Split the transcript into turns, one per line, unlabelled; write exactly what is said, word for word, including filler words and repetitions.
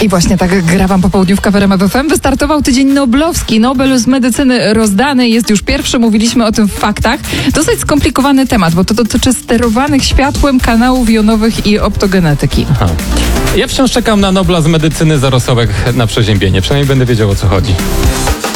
I właśnie tak gra wam popołudniówka w R M F F M. Wystartował tydzień noblowski. Nobel z medycyny rozdany jest już pierwszy. Mówiliśmy o tym w faktach. Dosyć skomplikowany temat, bo to dotyczy sterowanych światłem kanałów jonowych i optogenetyki.
Aha. Ja wciąż czekam na Nobla z medycyny za rosołek na przeziębienie. Przynajmniej będę wiedział, o co chodzi.